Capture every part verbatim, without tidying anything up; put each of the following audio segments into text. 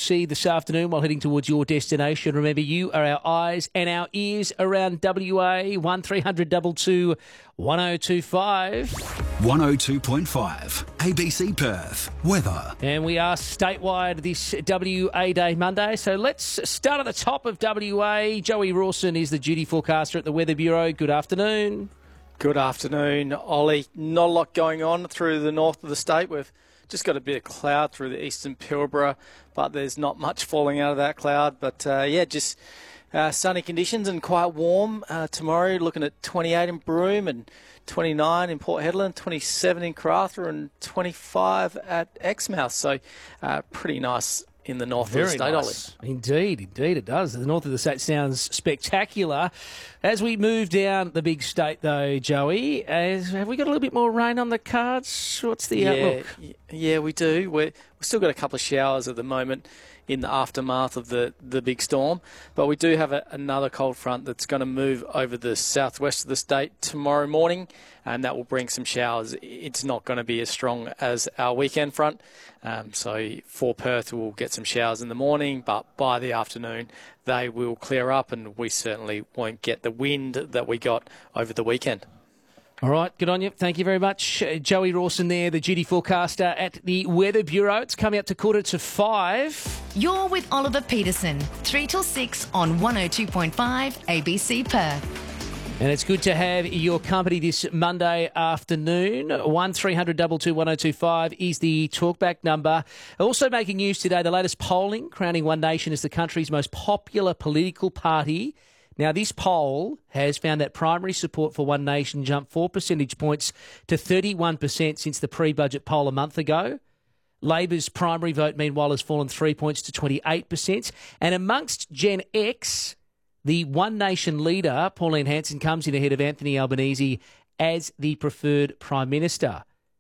see this afternoon while heading towards your destination? Remember, you are our eyes and our ears around W A. one three hundred two two one oh two five. one oh two point five, A B C Perth. Weather. And we are statewide this W A Day Monday. So let's start at the top of W A. Joey Rawson is the duty forecaster at the Weather Bureau. Good afternoon. Good afternoon, Ollie. Not a lot going on through the north of the state. We've just got a bit of cloud through the eastern Pilbara, but there's not much falling out of that cloud. But, uh, yeah, just uh, sunny conditions and quite warm uh, tomorrow, looking at twenty-eight in Broome and twenty-nine in Port Hedland, twenty-seven in Karratha and twenty-five at Exmouth. So uh, pretty nice in the north Very of the state, nice. Ollie. Indeed, indeed it does. The north of the state sounds spectacular. As we move down the big state, though, Joey, as, have we got a little bit more rain on the cards? What's the yeah, outlook? Yeah, we do. We're, we've still got a couple of showers at the moment in the aftermath of the, the big storm. But we do have a, another cold front that's going to move over the southwest of the state tomorrow morning, and that will bring some showers. It's not going to be as strong as our weekend front. Um, so for Perth, we'll get some showers in the morning, but by the afternoon, they will clear up, and we certainly won't get the wind that we got over the weekend. All right, good on you. Thank you very much. Uh, Joey Rawson there, the duty forecaster at the Weather Bureau. It's coming up to quarter to five. You're with Oliver Peterson, three till six on one oh two point five A B C Perth. And it's good to have your company this Monday afternoon. one three hundred two two one oh two five is the talkback number. Also making news today, the latest polling crowning One Nation as the country's most popular political party. Now, this poll has found that primary support for One Nation jumped four percentage points to thirty-one percent since the pre-budget poll a month ago. Labor's primary vote, meanwhile, has fallen three points to twenty-eight percent. And amongst Gen X, the One Nation leader, Pauline Hanson, comes in ahead of Anthony Albanese as the preferred Prime Minister.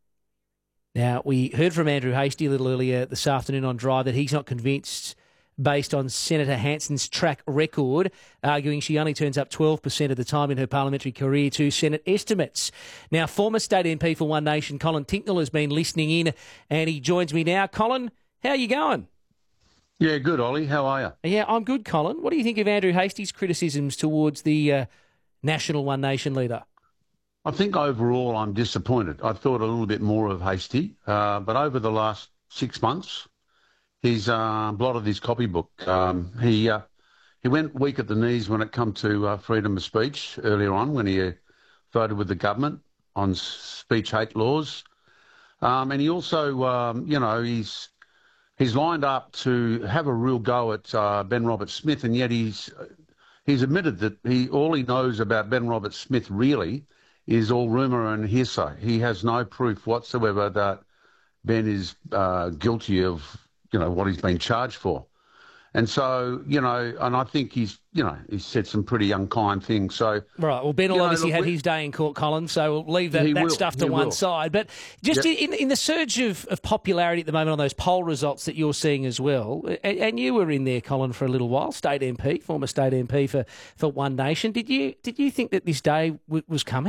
Now, we heard from Andrew Hastie a little earlier this afternoon on Drive that he's not convinced, based on Senator Hanson's track record, arguing she only turns up twelve percent of the time in her parliamentary career to Senate estimates. Now, former state M P for One Nation, Colin Tinknell, has been listening in, and he joins me now. Colin, how are you going? Yeah, good, Ollie. How are you? Yeah, I'm good, Colin. What do you think of Andrew Hastie's criticisms towards the uh, national One Nation leader? I think overall I'm disappointed. I thought a little bit more of Hastie, uh, but over the last six months, he's uh, blotted his copybook. Um, he uh, he went weak at the knees when it come to uh, freedom of speech earlier on when he uh, voted with the government on speech hate laws. Um, and he also, um, you know, he's he's lined up to have a real go at uh, Ben Roberts-Smith, and yet he's he's admitted that he all he knows about Ben Roberts-Smith really is all rumour and hearsay. He has no proof whatsoever that Ben is uh, guilty of, you know, what he's been charged for. And so, you know, and I think he's, you know, he's said some pretty unkind things. So, right. Well, Ben will obviously know, look, had his day in court, Colin, so we'll leave that, that will, stuff to one will. side. But just yep. in, in the surge of, of popularity at the moment on those poll results that you're seeing as well, and, and you were in there, Colin, for a little while, state M P, former state M P for, for One Nation. Did you did you think that this day w- was coming?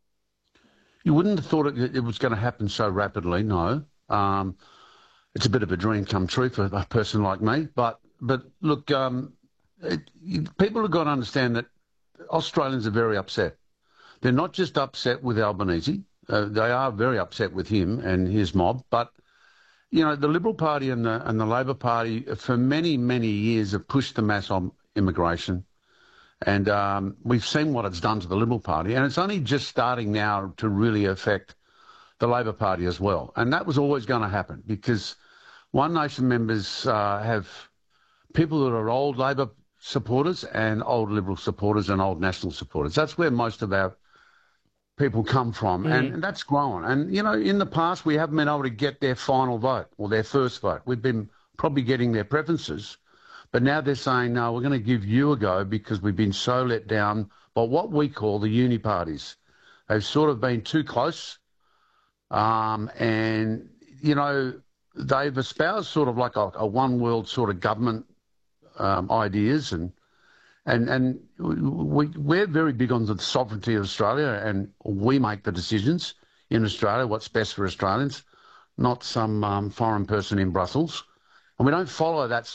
You wouldn't have thought it, it was going to happen so rapidly, no. Um, it's a bit of a dream come true for a person like me. But, but look, um, it, you, people have got to understand that Australians are very upset. They're not just upset with Albanese. Uh, they are very upset with him and his mob. But, you know, the Liberal Party and the, and the Labor Party for many, many years have pushed the mass on immigration. And um, we've seen what it's done to the Liberal Party, and it's only just starting now to really affect the Labor Party as well. And that was always going to happen because One Nation members uh, have people that are old Labor supporters and old Liberal supporters and old National supporters. That's where most of our people come from, mm. and, and that's grown. And, you know, in the past, we haven't been able to get their final vote or their first vote. We've been probably getting their preferences. But now they're saying, no, we're going to give you a go because we've been so let down by what we call the uni parties. They've sort of been too close. Um, and, you know, they've espoused sort of like a, a one world sort of government um, ideas. And and and we, we're very big on the sovereignty of Australia, and we make the decisions in Australia, what's best for Australians, not some um, foreign person in Brussels. And we don't follow that